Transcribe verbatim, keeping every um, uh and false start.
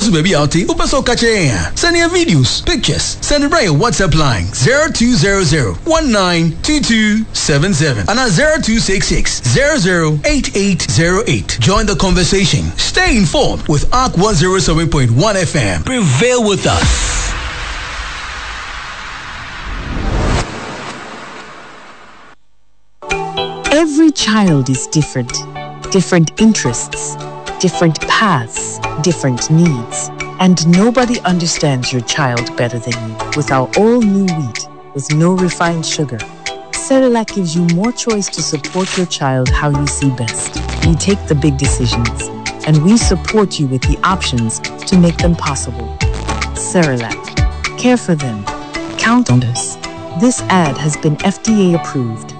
baby outie, upaso kache. Send your videos, pictures. Send it by your WhatsApp line zero two zero zero one nine two two seven seven and at zero two six six zero zero eight eight zero eight. Join the conversation. Stay informed with A R C one oh seven point one F M. Prevail with us. Every child is different. Different interests, different paths, different needs. And nobody understands your child better than you. With our all-new wheat, with no refined sugar, Cerelac gives you more choice to support your child how you see best. We take the big decisions, and we support you with the options to make them possible. Cerelac. Care for them. Count on us. This ad has been F D A approved.